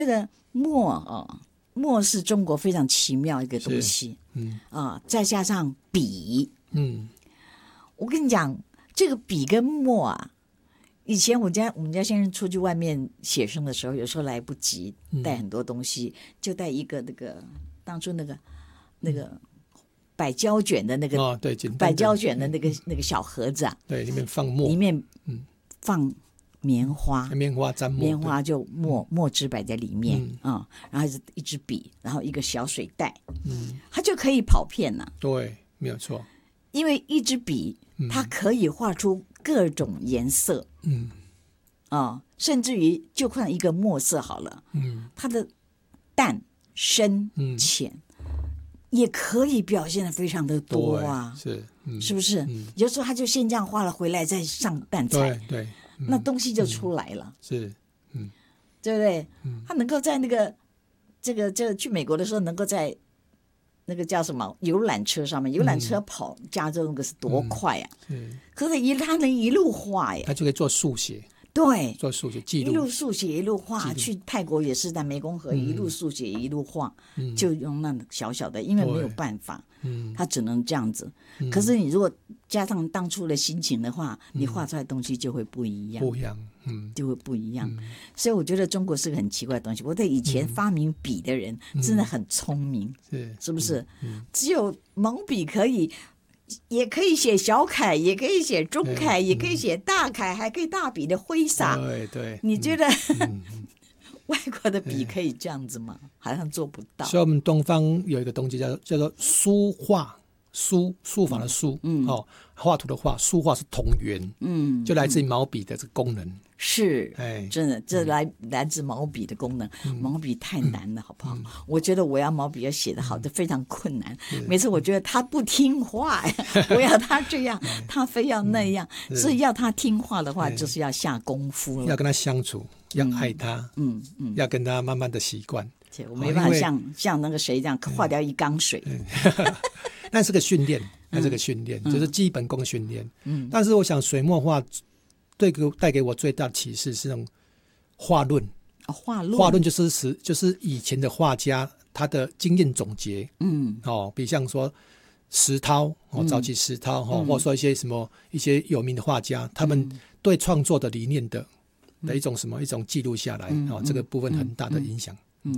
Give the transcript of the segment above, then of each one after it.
这个墨墨是中国非常奇妙一个东西，再加上笔，我跟你讲，这个笔跟墨啊，以前我们家先生出去外面写生的时候，有时候来不及带很多东西，就带一个那个当初那个百胶卷的那个对， 百胶卷的那个小盒子啊， 对，里面放墨， 里面放棉花沾墨， 棉花就墨汁摆在里面然后一支笔，然后一个小水袋，它就可以跑遍了。 对，没有错。 因为一支笔，它可以画出各种颜色，甚至于就看一个墨色好了，它的淡、深、浅，也可以表现的非常的多啊，是不是？有时候他就先这样画了，回来再上淡彩， 对， 那东西就出来了， 是， 对不对？他能够在那个这个去美国的时候，能够在那个叫什么游览车上面，游览车跑加州那个是多快啊！可是他能一路画耶， 他就可以做速写， 对， 做速写记录， 一路速写一路画。去泰国也是在湄公河一路速写一路画，就用那小小的，因为没有办法，他只能这样子。可是你如果加上当初的心情的话，你画出来的东西就会不一样，就会不一样。所以我觉得中国是个很奇怪的东西。我对以前发明笔的人真的很聪明，是不是？只有毛笔可以。也可以写小楷，也可以写中楷，也可以写大楷，还可以大笔的挥洒。 对， 你觉得外国的笔可以这样子吗？好像做不到。 所以我们东方有一个东西叫做书画，书法的书，画图的画，书画是同源，就来自于毛笔的这个功能。 是，真的，这来自毛笔的功能。毛笔太难了，好不好？我觉得我要毛笔要写得好，这非常困难。每次我觉得他不听话呀，我要他这样，他非要那样，所以要他听话的话，就是要下功夫了， 要跟他相处，要爱他，要跟他慢慢的习惯。 我没办法像那个谁这样化掉一缸水。 那是个训练，就是基本功训练。但是我想水墨画带给我最大的启示是那种画论。画论就是以前的画家他的经验总结。比如像说石涛，早期石涛，或者说一些有名的画家，他们对创作的理念的一种一种记录下来，这个部分很大的影响。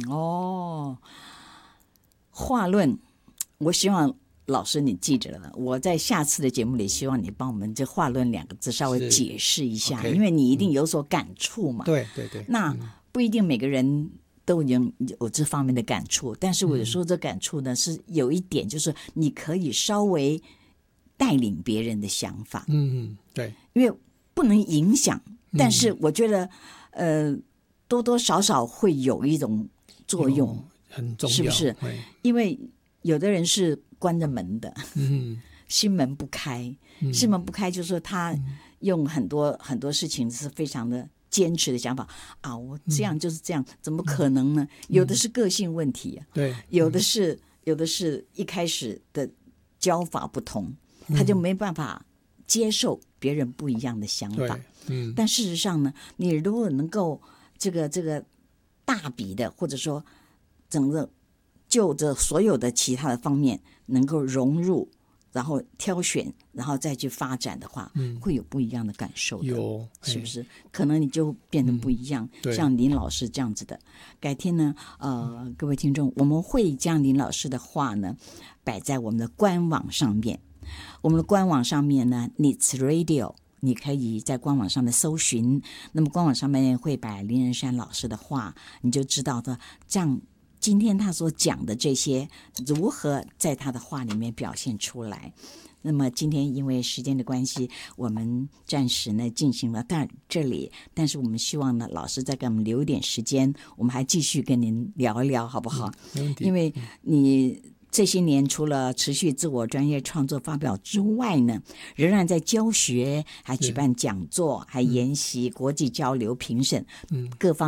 画论，我希望老师你记着了，我在下次的节目里希望你帮我们这画论两个字稍微解释一下，因为你一定有所感触嘛。 对， 那不一定每个人都有这方面的感触，但是我有时候这感触呢是有一点，就是你可以稍微带领别人的想法。 对， 因为不能影响，但是我觉得多多少少会有一种作用， 很重要， 是不是？因为有的人是关着门的，心门不开，心门不开就是说他用很多很多事情是非常的坚持的想法啊，我这样就是这样，怎么可能呢？有的是个性问题对， 有的是一开始的教法不同，他就没办法接受别人不一样的想法。但事实上呢，你如果能够这个大笔的，或者说整个就着所有的其他的方面能够融入，然后挑选，然后再去发展的话，会有不一样的感受的，是不是？可能你就变得不一样，像林老师这样子的。改天呢，各位听众，我们会将林老师的话呢摆在我们的官网上面。我们的官网上面呢 Nits Radio， 你可以在官网上面搜寻，那么官网上面会摆林仁山老师的话，你就知道的，这样今天他所讲的这些如何在他的话里面表现出来。那么今天因为时间的关系，我们暂时呢进行了到这里，但是我们希望呢老师再给我们留一点时间，我们还继续跟您聊一聊好不好？ 没问题。 因为你这些年除了持续自我专业创作发表之外呢，仍然在教学，还举办讲座，还研习国际交流评审，各方面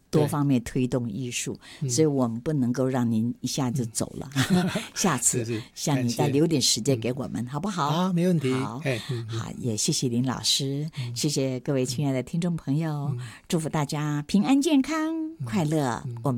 多方面推动艺术，所以我们不能够让您一下就走了。下次向你再留点时间给我们，好不好？ 好，没问题。 好，也谢谢林老师，谢谢各位亲爱的听众朋友，祝福大家平安健康快乐。我们